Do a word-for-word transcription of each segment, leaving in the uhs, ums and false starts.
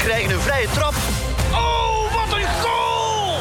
krijgen een vrije trap. Oh, wat een goal!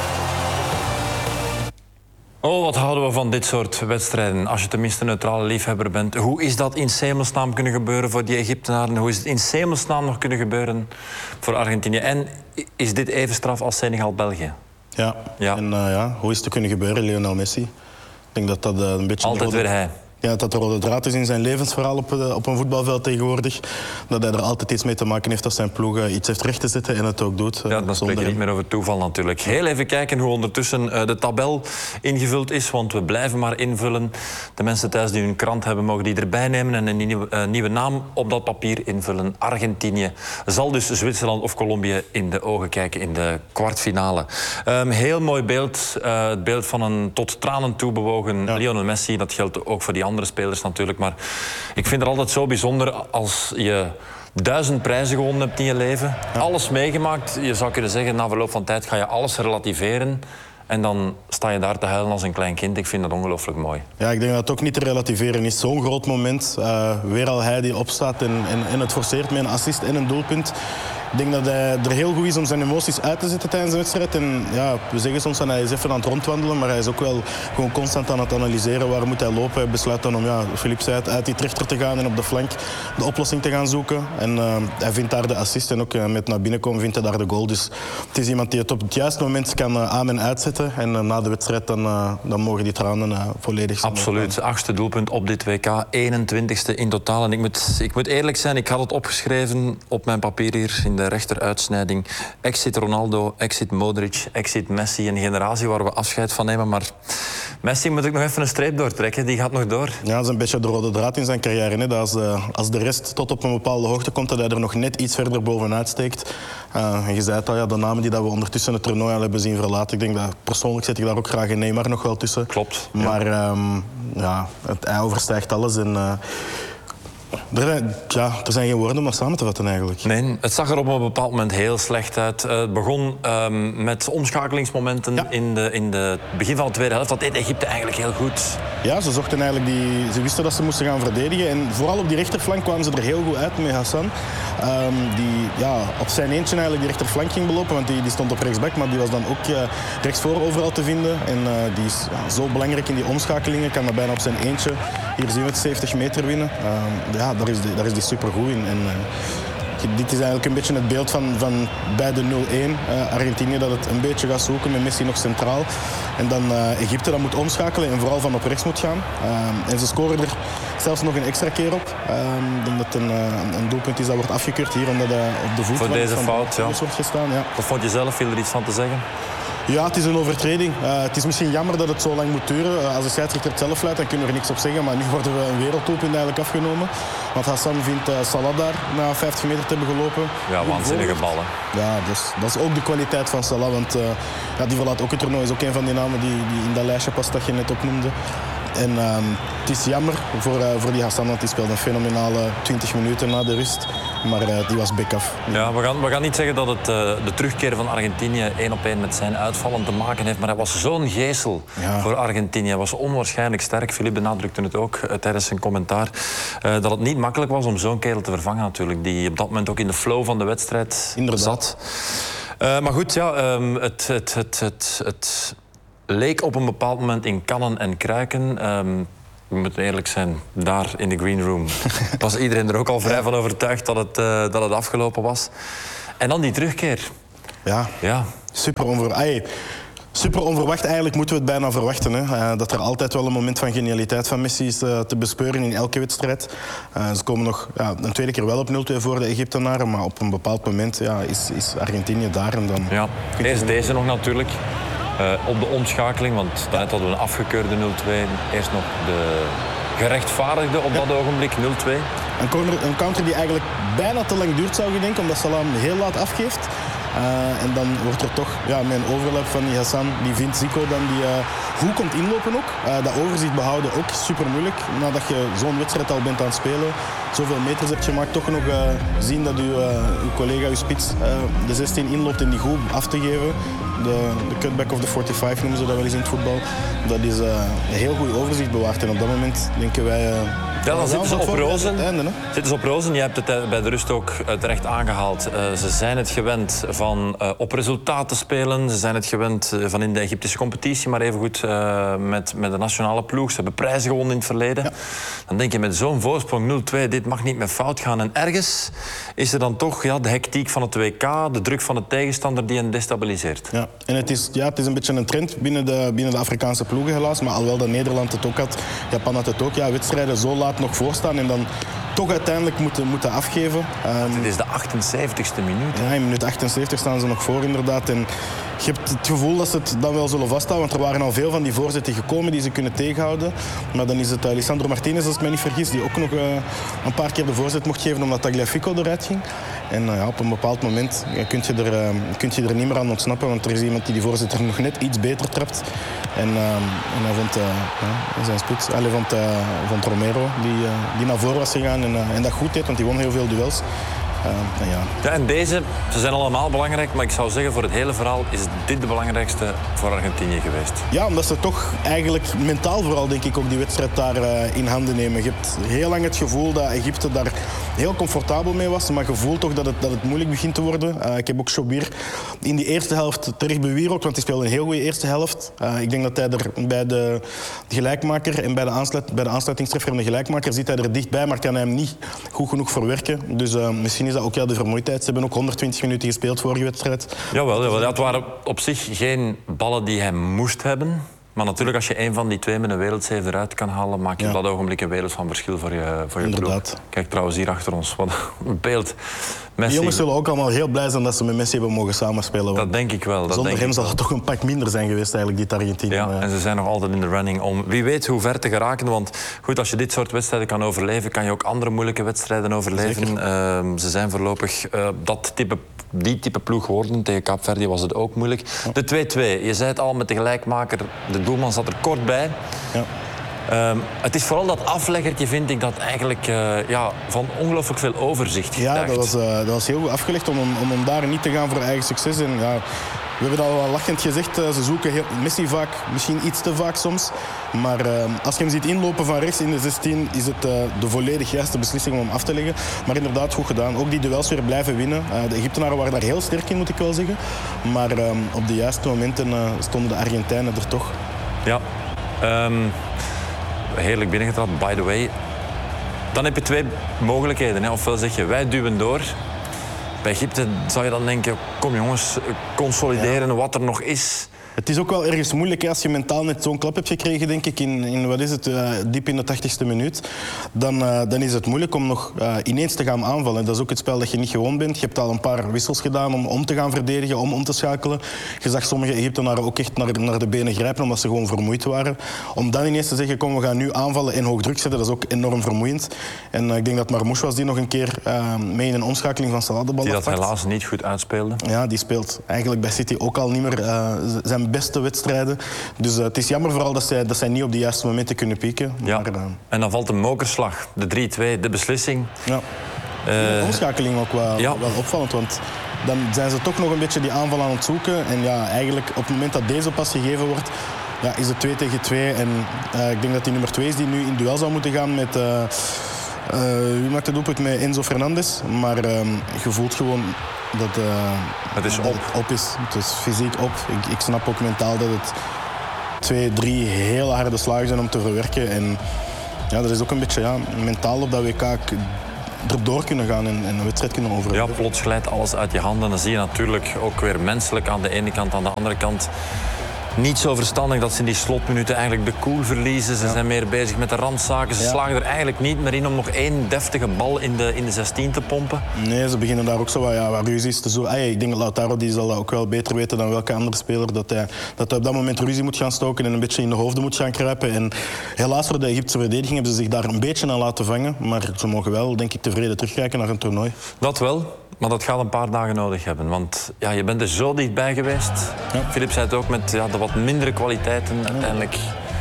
Oh, wat houden we van dit soort wedstrijden. Als je tenminste een neutrale liefhebber bent. Hoe is dat in hemelsnaam kunnen gebeuren voor die Egyptenaren? Hoe is het in hemelsnaam nog kunnen gebeuren voor Argentinië? En is dit even straf als Senegal-België? Ja, Ja. en uh, ja, hoe is het te kunnen gebeuren, Lionel Messi? Ik denk dat dat uh, een beetje... Altijd rode... weer hij. Ja, dat de rode draad is in zijn levensverhaal op, uh, op een voetbalveld tegenwoordig. Dat hij er altijd iets mee te maken heeft als zijn ploeg uh, iets heeft recht te zetten en het ook doet. Uh, Ja, dan spreek je niet meer over toeval natuurlijk. Heel even kijken hoe ondertussen uh, de tabel ingevuld is, want we blijven maar invullen. De mensen thuis die hun krant hebben, mogen die erbij nemen en een nieuwe, uh, nieuwe naam op dat papier invullen. Argentinië zal dus Zwitserland of Colombia in de ogen kijken in de kwartfinale. Um, heel mooi beeld. Uh, het beeld van een tot tranen toe bewogen ja. Lionel Messi. Dat geldt ook voor die andere spelers natuurlijk. Maar ik vind het altijd zo bijzonder als je duizend prijzen gewonnen hebt in je leven. Ja. Alles meegemaakt. Je zou kunnen zeggen, na verloop van tijd ga je alles relativeren. En dan sta je daar te huilen als een klein kind. Ik vind dat ongelooflijk mooi. Ja, ik denk dat het ook niet te relativeren is. Zo'n groot moment. Uh, weer al hij die opstaat en, en, en het forceert met een assist en een doelpunt. Ik denk dat hij er heel goed is om zijn emoties uit te zetten tijdens de wedstrijd. En ja, we zeggen soms dat hij is even aan het rondwandelen, maar hij is ook wel gewoon constant aan het analyseren. Waar moet hij lopen? Hij besluit dan om, ja, Philippe zei het, uit die trechter te gaan en op de flank de oplossing te gaan zoeken. En uh, hij vindt daar de assist en ook uh, met naar binnen komen vindt hij daar de goal. Dus het is iemand die het op het juiste moment kan uh, aan- en uitzetten. En uh, na de wedstrijd dan, uh, dan mogen die tranen uh, volledig zijn. Absoluut. Achtste doelpunt op dit W K. eenentwintigste in totaal. En ik moet, ik moet eerlijk zijn, ik had het opgeschreven op mijn papier hier in de rechteruitsnijding. Exit Ronaldo, exit Modric, exit Messi. Een generatie waar we afscheid van nemen. Maar Messi moet ik nog even een streep doortrekken. Die gaat nog door. Ja, dat is een beetje de rode draad in zijn carrière. Hè. Dat als, uh, als de rest tot op een bepaalde hoogte komt, dat hij er nog net iets verder bovenuit steekt. Uh, en je zei het al, ja, de namen die dat we ondertussen het toernooi al hebben zien verlaten. Ik denk dat persoonlijk zet ik daar ook graag een Neymar nog wel tussen. Klopt. Maar ja, um, ja het, hij overstijgt alles. En, uh, Er, ja, er zijn geen woorden om dat samen te vatten eigenlijk. Nee, het zag er op een bepaald moment heel slecht uit. Uh, het begon um, met omschakelingsmomenten ja. in, de, in de begin van de tweede helft. Dat deed Egypte eigenlijk heel goed. Ja, ze zochten eigenlijk die... Ze wisten dat ze moesten gaan verdedigen. En vooral op die rechterflank kwamen ze er heel goed uit met Hassan. Um, die ja, op zijn eentje eigenlijk die rechterflank ging belopen. Want die, die stond op rechtsback, maar die was dan ook uh, rechtsvoor overal te vinden. En uh, die is ja, zo belangrijk in die omschakelingen. Kan dat bijna op zijn eentje. Hier zien we het zeventig meter winnen. Um, ja, daar is die, daar is die supergoed in. En, uh, dit is eigenlijk een beetje het beeld van, van bij de nul-één. Uh, Argentinië dat het een beetje gaat zoeken met Messi nog centraal. En dan uh, Egypte dat moet omschakelen en vooral van op rechts moet gaan. Uh, en ze scoren er zelfs nog een extra keer op. Uh, ik denk dat het een, uh, een doelpunt is dat wordt afgekeurd hier omdat hij op de voet voor deze van fout, de ja. wordt gestaan. Ja. Wat vond je zelf? Viel er iets van te zeggen? Ja, het is een overtreding. Uh, het is misschien jammer dat het zo lang moet duren. Uh, als de scheidsrechter het zelf fluit, dan kunnen we er niks op zeggen. Maar nu worden we een werelddoelpunt eigenlijk afgenomen. Want Hassan vindt uh, Salah daar na vijftig meter te hebben gelopen. Ja, waanzinnige ballen. Ja, dus, dat is ook de kwaliteit van Salah. Want uh, ja, die verlaat ook het toernooi. Is ook een van die namen die, die in dat lijstje past dat je net opnoemde. En uh, het is jammer voor, uh, voor die Hassan, want die speelde een fenomenale twintig minuten na de rust. Maar uh, die was bek af. Ja, we gaan, we gaan niet zeggen dat het uh, de terugkeer van Argentinië één op één met zijn uitvallen te maken heeft. Maar hij was zo'n geestel ja. voor Argentinië. Hij was onwaarschijnlijk sterk. Philippe benadrukte het ook uh, tijdens zijn commentaar. Uh, dat het niet makkelijk was om zo'n kerel te vervangen natuurlijk. Die op dat moment ook in de flow van de wedstrijd Inderdaad. zat. Uh, maar goed, ja, um, het... het, het, het, het leek op een bepaald moment in kannen en kruiken. Um, we moeten eerlijk zijn, daar in de green room was iedereen er ook al vrij van overtuigd dat het, uh, dat het afgelopen was. En dan die terugkeer. Ja, ja. Super, onver... Ay, super onverwacht. Eigenlijk moeten we het bijna verwachten. Hè. Uh, dat er altijd wel een moment van genialiteit van Messi is uh, te bespeuren in elke wedstrijd. Uh, ze komen nog ja, een tweede keer wel op nul twee voor de Egyptenaren. Maar op een bepaald moment ja, is, is Argentinië daar. En dan ja. Eerst deze nog natuurlijk. Uh, op de omschakeling, want daarnet hadden we een afgekeurde nul twee. Eerst nog de gerechtvaardigde op ja. dat ogenblik nul twee. Een, corner, een counter die eigenlijk bijna te lang duurt, zou je denken, omdat Salah hem heel laat afgeeft. Uh, en dan wordt er toch ja, met een overlap van die Hassan, die vindt Zico dan die uh, goed komt inlopen ook. Uh, dat overzicht behouden ook super moeilijk. Nadat je zo'n wedstrijd al bent aan het spelen, zoveel meters hebt gemaakt, toch nog uh, zien dat uw, uh, uw collega, uw spits, uh, de zestien inloopt en die goed af te geven. De, de cutback of de vijfenveertig noemen ze dat wel eens in het voetbal. Dat is uh, een heel goed overzicht bewaard. En op dat moment denken wij, uh, Ja, dan zitten ze op rozen. Het einde, hè? Zitten ze op rozen. Je hebt het bij de rust ook terecht aangehaald. Uh, ze zijn het gewend van uh, op resultaat te spelen. Ze zijn het gewend uh, van in de Egyptische competitie, maar evengoed uh, met, met de nationale ploeg. Ze hebben prijzen gewonnen in het verleden. Ja. Dan denk je met zo'n voorsprong nul twee, dit mag niet meer fout gaan. En ergens is er dan toch ja, de hectiek van het W K, de druk van de tegenstander die hen destabiliseert. Ja, en het is, ja, het is een beetje een trend binnen de, binnen de Afrikaanse ploegen helaas. Maar alhoewel dat Nederland het ook had, Japan had het ook. Ja, wedstrijden zo laat nog voorstaan en dan toch uiteindelijk moeten, moeten afgeven. Um, Dit is de achtenzeventigste minuut. Ja, in minuut achtenzeventig staan ze nog voor inderdaad. En je hebt het gevoel dat ze het dan wel zullen vasthouden, want er waren al veel van die voorzetten gekomen die ze kunnen tegenhouden. Maar dan is het uh, Lisandro Martinez, als ik me niet vergis, die ook nog uh, een paar keer de voorzet mocht geven omdat Tagliafico eruit ging. En uh, ja, op een bepaald moment ja, kun, je er, uh, kun je er niet meer aan ontsnappen, want er is iemand die die voorzet er nog net iets beter trapt. En, uh, en hij vond, uh, ja, zijn spits, hij vond, uh, vond Romero, die, uh, die naar voren was gegaan en, uh, en dat goed deed, want die won heel veel duels. Uh, en ja. Ja, en deze, ze zijn allemaal belangrijk, maar ik zou zeggen voor het hele verhaal is dit de belangrijkste voor Argentinië geweest. Ja, omdat ze toch eigenlijk mentaal vooral denk ik ook die wedstrijd daar uh, in handen nemen. Je hebt heel lang het gevoel dat Egypte daar heel comfortabel mee was, maar je voelt toch dat het, dat het moeilijk begint te worden. Uh, ik heb ook Chobir in die eerste helft terecht bewierookt, want hij speelde een heel goede eerste helft. Uh, ik denk dat hij er bij de gelijkmaker en bij de, aansluit, bij de aansluitingstreffer en de gelijkmaker zit hij er dichtbij, maar kan hij hem niet goed genoeg verwerken. Dus uh, misschien is dat ook ja, de vermoeidheid. Ze hebben ook honderdtwintig minuten gespeeld vorige wedstrijd. Jawel, jawel. Het waren op zich geen ballen die hij moest hebben. Maar natuurlijk, als je een van die twee met een wereldzee eruit kan halen, maak je ja. op dat ogenblik een wereld van verschil voor je, voor je Inderdaad. ploeg. Kijk trouwens hier achter ons, wat een beeld. Messi. Die jongens zullen ook allemaal heel blij zijn dat ze met Messi hebben mogen samenspelen. Dat denk ik wel. Dat zonder denk hem ik zal wel. het toch een pak minder zijn geweest, eigenlijk, dit Argentinië. Ja, en ze zijn nog altijd in de running om wie weet hoe ver te geraken. Want goed, als je dit soort wedstrijden kan overleven, kan je ook andere moeilijke wedstrijden overleven. Uh, ze zijn voorlopig uh, dat type, die type ploeg geworden. Tegen Kaapverdi was het ook moeilijk. De twee twee, je zei het al met de gelijkmaker. De doelman zat er kort bij. Ja. Um, het is vooral dat afleggertje, vind ik, dat eigenlijk uh, ja, van ongelooflijk veel overzicht getuigt. Ja, dat was, uh, dat was heel goed afgelegd om, om, om daar niet te gaan voor eigen succes. En, ja, we hebben al lachend gezegd, uh, ze zoeken heel, Messi vaak, misschien iets te vaak soms. Maar uh, als je hem ziet inlopen van rechts in de zestien, is het uh, de volledig juiste beslissing om hem af te leggen. Maar inderdaad, goed gedaan. Ook die duels weer blijven winnen. Uh, de Egyptenaren waren daar heel sterk in, moet ik wel zeggen. Maar uh, op de juiste momenten uh, stonden de Argentijnen er toch. Ja. Um... Heerlijk binnengetrapt, by the way. Dan heb je twee mogelijkheden. Hè. Ofwel zeg je, wij duwen door. Bij Egypte zou je dan denken, kom jongens, consolideren ja. wat er nog is. Het is ook wel ergens moeilijk als je mentaal net zo'n klap hebt gekregen, denk ik, in, in wat is het, uh, diep in de tachtigste minuut. Dan, uh, dan is het moeilijk om nog uh, ineens te gaan aanvallen. Dat is ook het spel dat je niet gewoon bent. Je hebt al een paar wissels gedaan om om te gaan verdedigen, om om te schakelen. Je zag sommige Egyptenaren ook echt naar, naar de benen grijpen, omdat ze gewoon vermoeid waren. Om dan ineens te zeggen, kom, we gaan nu aanvallen en hoog druk zetten, dat is ook enorm vermoeiend. En uh, ik denk dat Marmouche was die nog een keer uh, mee in een omschakeling van Salah de bal die dat afpakt. Helaas niet goed uitspeelde. Ja, die speelt eigenlijk bij City ook al niet meer uh, zijn beste wedstrijden. Dus uh, het is jammer vooral dat zij, dat zij niet op de juiste momenten kunnen pieken. Ja. Maar, uh, en dan valt de mokerslag, de drie twee, de beslissing. Ja. Uh, de omschakeling ook wel, ja. wel opvallend, want dan zijn ze toch nog een beetje die aanval aan het zoeken. En ja, eigenlijk op het moment dat deze pas gegeven wordt, ja, is het twee tegen twee. En uh, ik denk dat die nummer twee is die nu in duel zou moeten gaan met... Uh, Uh, wie maakt het doelpunt met Enzo Fernandes? Maar uh, je voelt gewoon dat, uh, het is dat op. het op is. Het is fysiek op. Ik, ik snap ook mentaal dat het twee, drie hele harde slagen zijn om te verwerken. En ja, dat is ook een beetje ja, mentaal op dat W K erdoor kunnen gaan en, en een wedstrijd kunnen overleven. Ja, plots glijdt alles uit je handen. Dan zie je natuurlijk ook weer menselijk aan de ene kant, aan de andere kant. Niet zo verstandig dat ze in die slotminuten eigenlijk de koel verliezen. Ze ja. zijn meer bezig met de randzaken. Ze ja. slagen er eigenlijk niet meer in om nog één deftige bal in de, in de zestien te pompen. Nee, ze beginnen daar ook zo wat, ja, wat ruzies te zoeken. Ah, ik denk dat Lautaro die zal dat ook wel beter weten dan welke andere speler. Dat hij, dat hij op dat moment ruzie moet gaan stoken en een beetje in de hoofden moet gaan kruipen. En helaas voor de Egyptische verdediging hebben ze zich daar een beetje aan laten vangen. Maar ze mogen wel, denk ik, tevreden terugkijken naar een toernooi. Dat wel. Maar dat gaat een paar dagen nodig hebben. Want ja, je bent er zo dichtbij geweest. Ja. Philippe zei het ook met ja, de wat mindere kwaliteiten. Ja. Uiteindelijk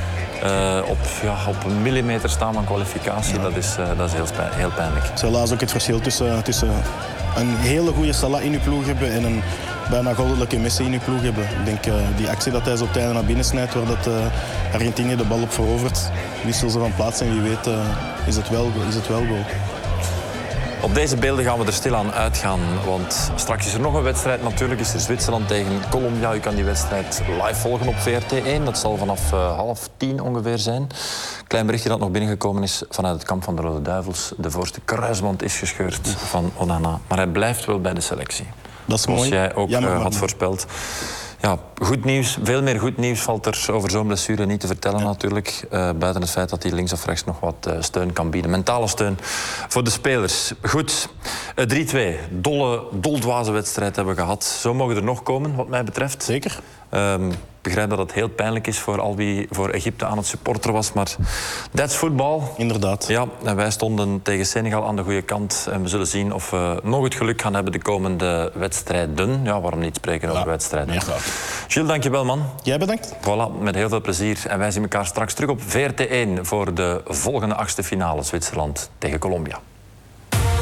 uh, op, ja, op een millimeter staan van kwalificatie. Ja. Dat is, uh, dat is heel, heel pijnlijk. Het is helaas ook het verschil tussen, tussen een hele goede Salah in je ploeg hebben en een bijna goddelijke Messi in je ploeg hebben. Ik denk uh, die actie dat hij zo op het einde naar binnen snijdt, waar dat, uh, Argentinië de bal op verovert, wisselen ze van plaats en wie weet uh, is het wel, is het wel goal. Op deze beelden gaan we er stilaan uitgaan, want straks is er nog een wedstrijd. Natuurlijk is er Zwitserland tegen Colombia. U kan die wedstrijd live volgen op V R T één. Dat zal vanaf uh, half tien ongeveer zijn. Klein berichtje dat nog binnengekomen is vanuit het kamp van de Rode Duivels. De voorste kruisband is gescheurd van Onana, maar hij blijft wel bij de selectie. Dat is Zoals mooi. jij ook Jammer, uh, had maar... voorspeld. Ja, goed nieuws. Veel meer goed nieuws valt er over zo'n blessure niet te vertellen, ja. natuurlijk. Uh, buiten het feit dat hij links of rechts nog wat uh, steun kan bieden. Mentale steun voor de spelers. Goed, uh, drie twee. Dolle, doldwaze wedstrijd hebben we gehad. Zo mogen er nog komen, wat mij betreft. Zeker. Um, Ik begrijp dat het heel pijnlijk is voor al wie voor Egypte aan het supporteren was, maar that's football. Inderdaad. Ja, en wij stonden tegen Senegal aan de goede kant. En we zullen zien of we nog het geluk gaan hebben de komende wedstrijden. Ja, waarom niet spreken over ja, wedstrijden? Meervoud. Gilles, dankjewel man. Jij bedankt. Voilà, met heel veel plezier. En wij zien elkaar straks terug op V R T één voor de volgende achtste finale Zwitserland tegen Colombia.